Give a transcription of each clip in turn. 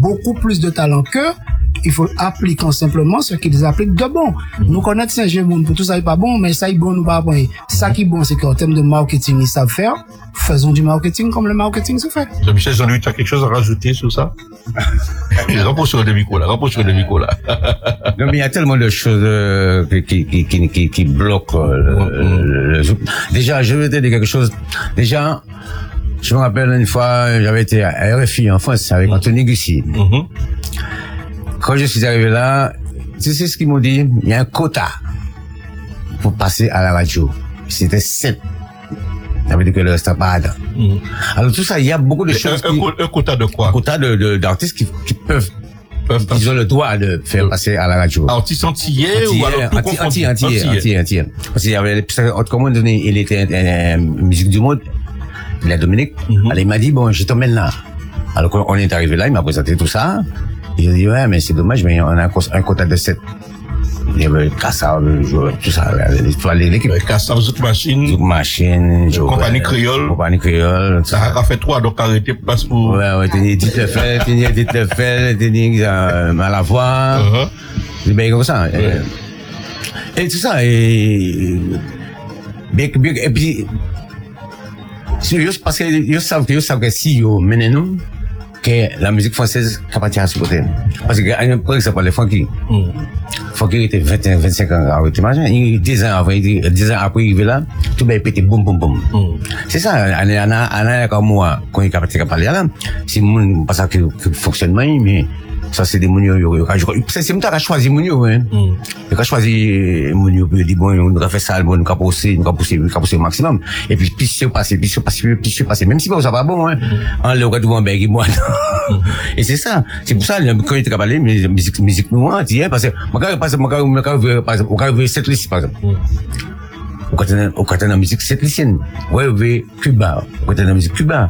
beaucoup plus de talent qu'eux. Il faut appliquer simplement ce qu'ils appliquent de bon. Nous connaissons Saint-Germain, pour tout ça, il n'est pas bon, mais ça, il est bon ou pas bon. Ça qui est bon, c'est qu'en termes de marketing, ils savent faire. Faisons du marketing comme le marketing se fait. Jean-Michel Jean-Louis, tu as quelque chose à rajouter sur ça? Repose sur le micro, là. Non, mais il y a tellement de choses qui bloquent le Déjà, je veux te dire quelque chose. Déjà, je me rappelle une fois, j'avais été à RFI en France avec Anthony Gussi. Quand je suis arrivé là, tu sais ce qu'ils m'ont dit? Il y a un quota pour passer à la radio. C'était 7. Ça veut dire que le reste pas dedans. Alors tout ça, il y a beaucoup de choses. Un quota de quoi? Un quota d'artistes qui peuvent ils ont le droit de faire passer à la radio. Artistes antillais ou alors tout confondu? Antillais. Parce qu'il y avait, comme on donné, il était musique du monde. Il a Dominique. Alors il m'a dit, bon, je t'emmène là. Alors quand on est arrivé là, il m'a présenté tout ça. Il a dit, ouais, mais c'est dommage, mais on a un quota de 7. Il y avait Kassar, tout ça, l'équipe. Kassar, Zouk Machine. Compagnie Créole. Ça a fait 3, donc arrêtez place pour. Ouais, t'es dit le fait, t'es à la voix. C'est bien comme ça. Et tout ça, et puis, parce que ils savent que si ils mènent nous, que la musique française capable à supporter. Parce que, par exemple, les Funky. Funky était 21, 25 ans, t'imagines? 10 ans après, il est là, tout bien pété, boum, boum, boum. C'est ça, Anna, comme moi, quand il est capable de parler là, c'est mon, pas ça que fonctionnement, mais, ça, c'est des mounions, c'est moi qui a choisi mounions, hein. Il a choisi mounions, il dit, bon, on a fait ça, bon, on a poussé au maximum. Et puis, plus c'est passé. Même si ça va bon, hein. On l'a retrouvé en Belgique, moi. Et c'est ça. C'est pour ça, quand il était capable de parler, musique noire, parce que, on va voir cette liste, par exemple. Au côté de la musique, cette liste, ouais, Cuba, au côté de la musique Cuba.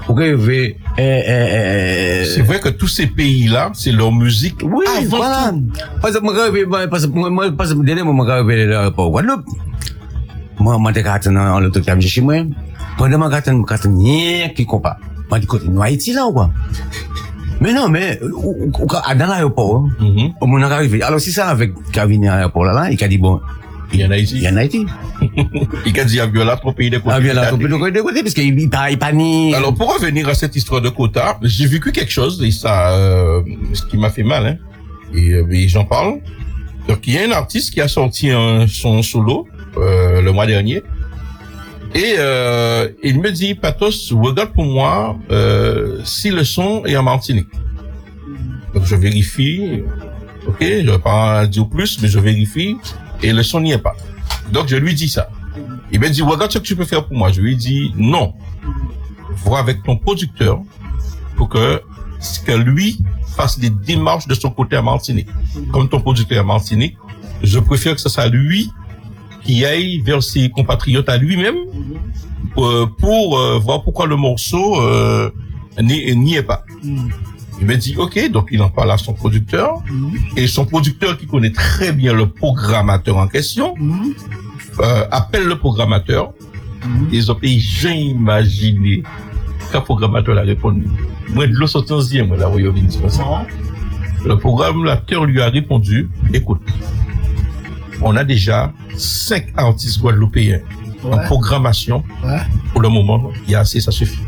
C'est vrai que tous ces pays-là, c'est leur musique. Oui, voilà. Parce que dernier moment, je suis arrivé à Guadeloupe. Moi, je suis arrivé en l'autocar chez moi. Pendant que je suis arrivé, qui compas. Je suis arrivé en Haïti, là, ou quoi? Mais non, mais, dans l'aéroport, on est arrivé. Alors, si ça avec Kavini à l'aéroport, là, il a dit, bon, il y en a ici. Il y en a ici. Il a dit Aviola, trop pays de côté. Aviola, trop pays de côté, parce qu'il pas ni. Alors, pour revenir à cette histoire de quota, j'ai vécu quelque chose, et ça, ce qui m'a fait mal, hein. Et j'en parle. Donc, il y a un artiste qui a sorti son solo, le mois dernier. Et, il me dit, Patos, regarde pour moi, si le son est en Martinique. Donc, je vérifie. Ok, je vais pas dire plus, mais je vérifie. Et le son n'y est pas. Donc, je lui dis ça. Il m'a dit, regarde ce que tu peux faire pour moi. Je lui dis, non. Vois avec ton producteur pour que lui fasse des démarches de son côté à Martinique. Comme ton producteur à Martinique, je préfère que ce soit lui qui aille vers ses compatriotes à lui-même pour voir pourquoi le morceau n'y est pas. Il m'a dit, ok, donc il en parle à son producteur, et son producteur qui connaît très bien le programmateur en question, appelle le programmateur, ils ont dit, j'ai imaginé qu'un programmateur a répondu. Moi, de l'eau sorti en moi, là, le programmateur lui a répondu, écoute, on a déjà 5 artistes guadeloupéens en programmation. Pour le moment, il y a assez, ça suffit.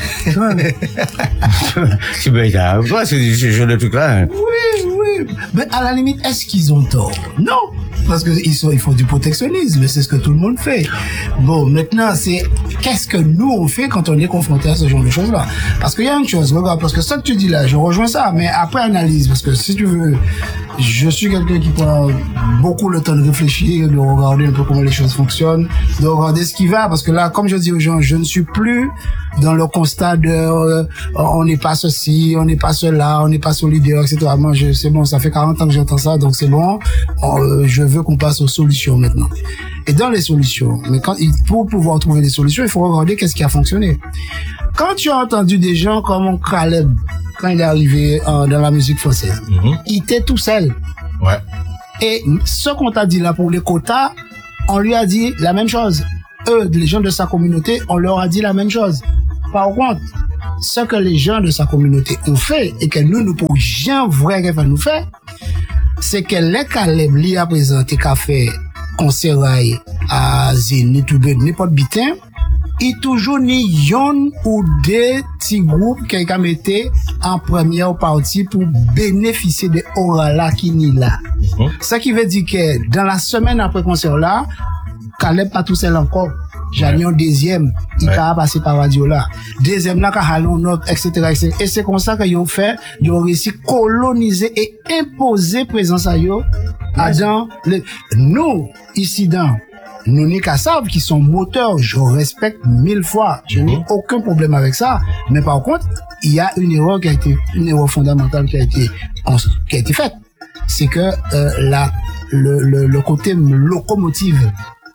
C'est bien, c'est le truc là. Oui. Mais à la limite, est-ce qu'ils ont tort? Non. Parce que ils font du protectionnisme, c'est ce que tout le monde fait. Bon, maintenant, c'est qu'est-ce que nous on fait quand on est confronté à ce genre de choses-là? Parce qu'il y a une chose, regarde, parce que ça que tu dis là, je rejoins ça, mais après analyse, parce que si tu veux, je suis quelqu'un qui prend beaucoup le temps de réfléchir, de regarder un peu comment les choses fonctionnent, de regarder ce qui va, parce que là, comme je dis aux gens, je ne suis plus dans le constat de on n'est pas ceci, on n'est pas cela, on n'est pas solidaire, etc. Moi, c'est bon, ça fait 40 ans que j'entends ça, donc c'est bon. Je veux qu'on passe aux solutions maintenant. Et dans les solutions, mais pour pouvoir trouver des solutions, il faut regarder qu'est-ce qui a fonctionné. Quand tu as entendu des gens comme Caleb, quand il est arrivé dans la musique française, il était tout seul. Ouais. Et ce qu'on t'a dit là pour les quotas, on lui a dit la même chose. Eux, les gens de sa communauté, on leur a dit la même chose. Par contre, ce que les gens de sa communauté ont fait et que nous pouvons jamais vrai rêve à nous faire, c'est que les Caleb li a présenté qu'a fait concert à Zénith ou de n'importe bitin, il toujours ni yon ou deux petits groupes qui a metté en première partie pour bénéficier de aura là qui ni là. Ça qui veut dire que dans la semaine après concert là, Caleb pas tout seul encore. J'allais un deuxième, il a passé par radio là. Deuxième là, qu'a un autre, etc. Et c'est comme ça qu'ils ont fait, ils ont réussi à coloniser et imposer présence à eux. Nous, ici nous n'y qu'à savoir qui sont moteurs, je respecte 1000 fois. Je n'ai aucun problème avec ça. Mais par contre, il y a une erreur fondamentale qui a été faite. C'est que, le côté locomotive.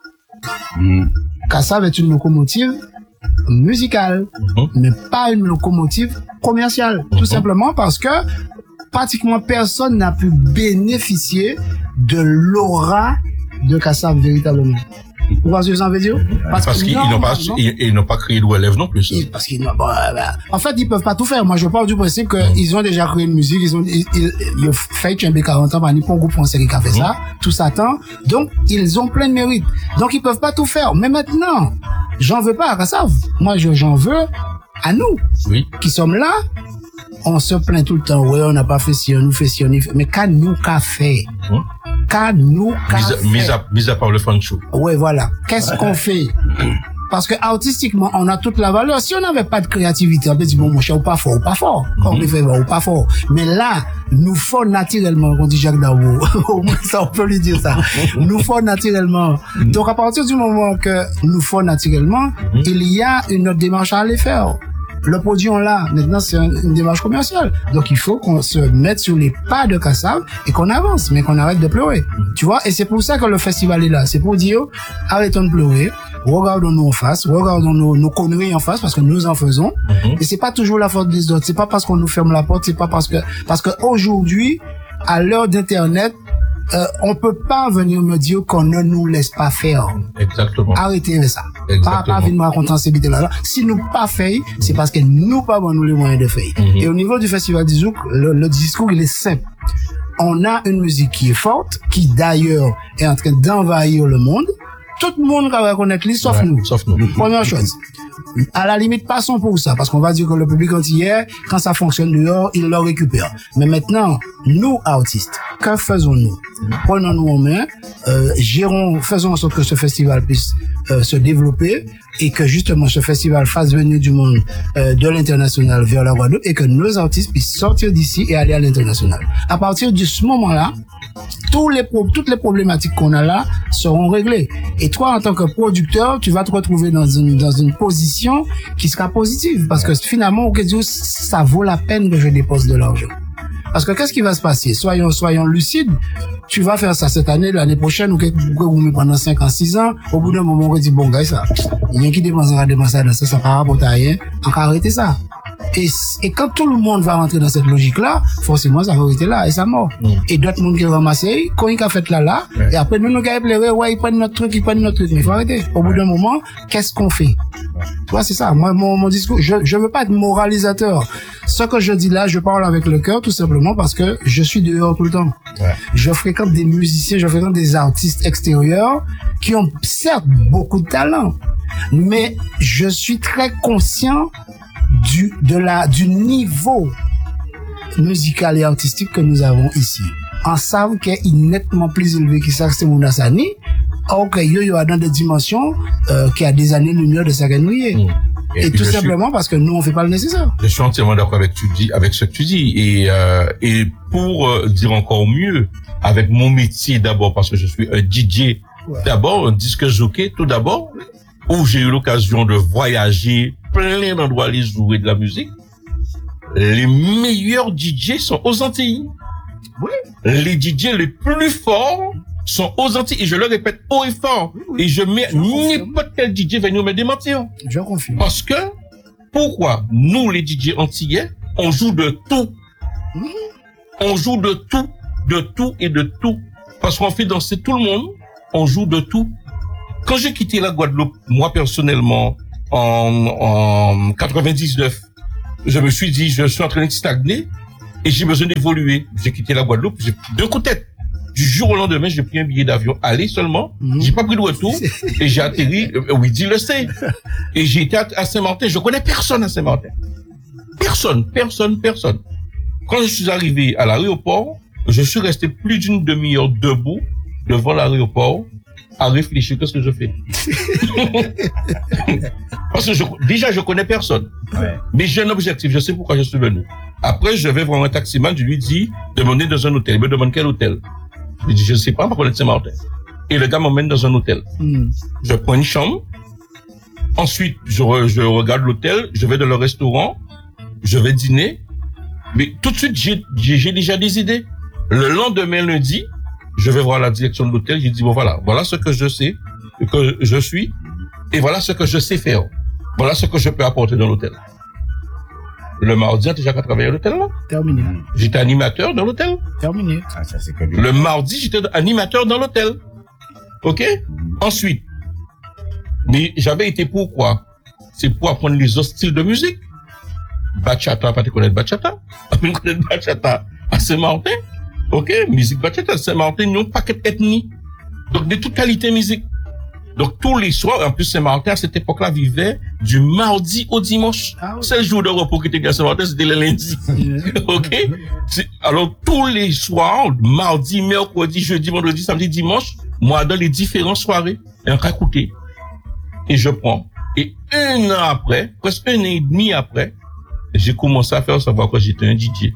Kassav est une locomotive musicale, mais pas une locomotive commerciale. Tout simplement parce que pratiquement personne n'a pu bénéficier de l'aura de Kassav véritablement. Vous voyez ce que ça veut dire? Parce qu'ils n'ont pas créé l'OLF non plus. Parce qu'ils en fait, ils peuvent pas tout faire. Moi, je parle du principe qu'ils ont déjà créé une musique, ils ont fait un B40 ans, par un groupe français qui a fait ça, tout ça temps. Donc, ils ont plein de mérite. Donc, ils peuvent pas tout faire. Mais maintenant, j'en veux pas à Kassav. Moi, j'en veux à nous. Oui. Qui sommes là. On se plaint tout le temps. Ouais, on n'a pas fait ci, on nous fait ci, on y fait. Mais qu'à nous qu'a fait? Mis à part le fun show. Ouais, voilà. Qu'est-ce qu'on fait? Parce que artistiquement, on a toute la valeur. Si on n'avait pas de créativité, on peut dire, bon, mon cher, ou pas fort. On peut faire, ou pas fort. Mais là, nous faut naturellement, on dit Jacques Darbo. Ça, on peut lui dire ça. Nous faut naturellement. Donc, à partir du moment que nous faut naturellement, il y a une autre démarche à aller faire. Le produit, on l'a. Maintenant, c'est une démarche commerciale. Donc, il faut qu'on se mette sur les pas de Kassav et qu'on avance, mais qu'on arrête de pleurer. Tu vois? Et c'est pour ça que le festival est là. C'est pour dire, arrêtons de pleurer. Regardons-nous en face. Regardons nos conneries en face parce que nous en faisons. Et c'est pas toujours la faute des autres. C'est pas parce qu'on nous ferme la porte. C'est pas parce que aujourd'hui, à l'heure d'Internet, on peut pas venir me dire qu'on ne nous laisse pas faire. Exactement. Arrêtez ça. Pas venir me raconter cette là. Si nous pas fait, c'est parce que nous pas nous les moyens de faire. Et au niveau du festival du Zouk, le discours, il est simple. On a une musique qui est forte, qui d'ailleurs est en train d'envahir le monde. Tout le monde va reconnaître lui, sauf nous. Première chose. À la limite, passons pour ça, parce qu'on va dire que le public entier, quand ça fonctionne dehors, il le récupère. Mais maintenant, nous, artistes, que faisons-nous? Prenons-nous en main, faisons en sorte que ce festival puisse se développer et que justement ce festival fasse venir du monde de l'international vers la Guadeloupe et que nos artistes puissent sortir d'ici et aller à l'international. À partir de ce moment-là, toutes les problématiques qu'on a là seront réglées. Et toi, en tant que producteur, tu vas te retrouver dans une position qui sera positive. Parce que finalement, ça vaut la peine que je dépose de l'argent. Parce que qu'est-ce qui va se passer? Soyons lucides. Tu vas faire ça cette année, l'année prochaine, ou pendant 5 ans, 6 ans. Au bout d'un moment, on dit, bon, gars, ça. Il y a qui dépensera dans ça par rapport à rien. On va arrêter ça. Et quand tout le monde va rentrer dans cette logique-là, forcément, ça va rester là, et ça mort. Et d'autres monde qui ramassent, quand ils ont fait là, et après, nous, gars, ils prennent notre truc, mais il faut arrêter. Au bout d'un moment, qu'est-ce qu'on fait? Tu vois, c'est ça. Moi, mon discours, je veux pas être moralisateur. Ce que je dis là, je parle avec le cœur, tout simplement parce que je suis dehors tout le temps. Je fréquente des musiciens, je fréquente des artistes extérieurs qui ont certes beaucoup de talent, mais je suis très conscient du niveau musical et artistique que nous avons ici. On sait qu'il est nettement plus élevé que ça, c'est mon Assani. Or que yo a dans des dimensions qui a des années-lumière de sa gagnerie. Et tout simplement parce que nous on fait pas le nécessaire. Je suis entièrement d'accord avec ce que tu dis et pour dire encore mieux avec mon métier d'abord parce que je suis un DJ d'abord, un disque jockey tout d'abord où j'ai eu l'occasion de voyager plein d'endroits les jouer de la musique. Les meilleurs DJ sont aux Antilles. Oui. Les DJ les plus forts sont aux Antilles. Et je le répète haut et fort. Et je mets n'importe quel DJ venir me démentir. Je confirme. Parce que, pourquoi nous, les DJ antillais, on joue de tout. On joue de tout et de tout. Parce qu'on fait danser tout le monde, on joue de tout. Quand j'ai quitté la Guadeloupe, moi personnellement, en 99, je me suis dit, je suis en train de stagner et j'ai besoin d'évoluer. J'ai quitté la Guadeloupe, j'ai deux coups de tête. Du jour au lendemain, j'ai pris un billet d'avion aller seulement. J'ai pas pris de retour et j'ai atterri, oui, dis le sait. Et j'ai été à Saint-Martin. Je connais personne à Saint-Martin. Personne. Quand je suis arrivé à l'aéroport, je suis resté plus d'une demi-heure debout devant l'aéroport à réfléchir qu'est-ce que je fais. Parce que je connais personne. Ouais. Mais j'ai un objectif, je sais pourquoi je suis venu. Après, je vais voir un taximan, je lui dis de m'emmener dans un hôtel. Il me demande quel hôtel. Je dis, je sais pas, on va connaître Saint-Martin. Et le gars m'emmène dans un hôtel. Je prends une chambre. Ensuite, je regarde l'hôtel, je vais dans le restaurant, je vais dîner. Mais tout de suite, j'ai déjà des idées. Le lendemain, lundi, je vais voir la direction de l'hôtel, j'ai dit, bon voilà ce que je sais, que je suis, et voilà ce que je sais faire. Voilà ce que je peux apporter dans l'hôtel. Le mardi, déjà qu'à travailler à l'hôtel, là. Terminé. J'étais animateur dans l'hôtel. Terminé. Ah, ça, c'est que Le mardi, j'étais animateur dans l'hôtel. OK? Ensuite. Mais j'avais été pourquoi? C'est pour apprendre les autres styles de musique. Bachata, pas te connaître bachata. Pas te connaître bachata à Saint-Martin. OK? Musique bachata à Saint-Martin, nous, pas qu'être ethnie. Donc, de toute qualité musique. Donc, tous les soirs, en plus, Saint-Martin, à cette époque-là, vivait du mardi au dimanche. Ah oui. C'est le jour de repos qui était à Saint-Martin, c'était le lundi. OK? Alors, tous les soirs, mardi, mercredi, jeudi, vendredi, samedi, dimanche, moi, dans les différentes soirées, un cas écouté. Et je prends. Et un an après, presque un an et demi après, j'ai commencé à faire savoir que j'étais un DJ.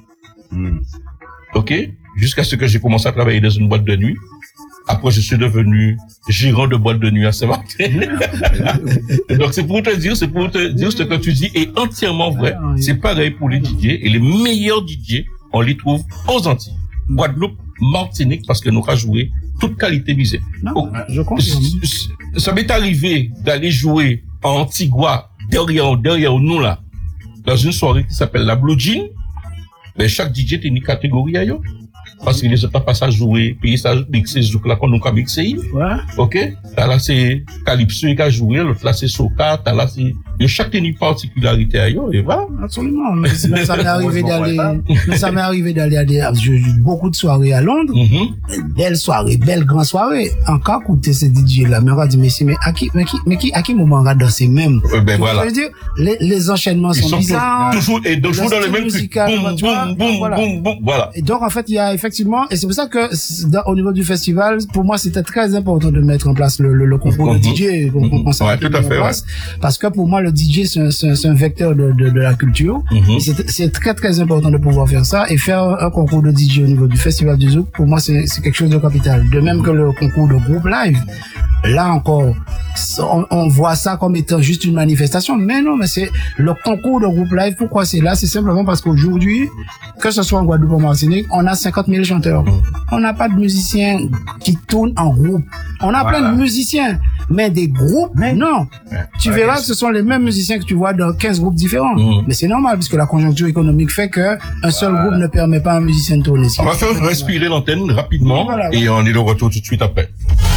OK? Jusqu'à ce que j'ai commencé à travailler dans une boîte de nuit. Après, je suis devenu gérant de boîte de nuit à Saint-Martin. Donc, c'est pour te dire ce que tu dis est entièrement vrai. C'est pareil pour les DJ. Et les meilleurs DJ, on les trouve aux Antilles. Guadeloupe, Martinique, parce que nous avons joué toute qualité musique. Non, je confirme. Ça m'est arrivé d'aller jouer en Antigua, derrière nous, là, dans une soirée qui s'appelle la Blue Jean. Mais chaque DJ était une catégorie ailleurs. Parce qu'il les a pas à jouer, puis ça mixer zouk là qu'on nous a mixé. Ouais. OK? T'as là c'est Calypso qui a joué, l'autre là c'est Soca, t'as là c'est de chaque une particularité ailleurs et voilà. Absolument. Mais ça m'est arrivé d'aller à beaucoup de soirées à Londres. Belle soirée, belle grande soirée. Encore écouter ces DJ là, mais on va dire mais à qui moment on va danser même? Ben voilà. Je veux dire les enchaînements sont bizarres. Toujours et toujours dans le même truc. Boum boum, voilà. Et donc en fait, il y a effectivement, et c'est pour ça que au niveau du festival, pour moi, c'était très important de mettre en place le concours de DJ. Ouais, tout à fait, ouais. Parce que pour moi, le DJ, c'est un vecteur de la culture. C'est très, très important de pouvoir faire ça. Et faire un concours de DJ au niveau du festival du Zouk, pour moi, c'est quelque chose de capital. De même que le concours de groupe live. Là encore, on voit ça comme étant juste une manifestation. Mais non, mais c'est le concours de groupe live. Pourquoi c'est là? C'est simplement parce qu'aujourd'hui, que ce soit en Guadeloupe ou en Martinique, on a 50 000 chanteurs. On n'a pas de musiciens qui tournent en groupe. On a plein de musiciens, mais des groupes, non. Tu verras que ce sont les mêmes musiciens que tu vois dans 15 groupes différents. Mais c'est normal, puisque la conjoncture économique fait que un seul groupe ne permet pas à un musicien de tourner. On va faire respirer l'antenne rapidement et on est de retour tout de suite après.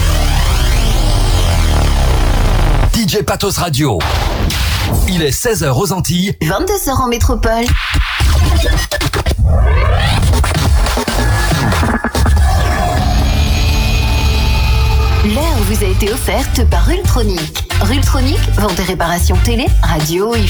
DJ Patos Radio. Il est 16h aux Antilles, 22h en métropole. L'heure vous a été offerte par Ultronic. Ultronic, vente et réparation télé, radio,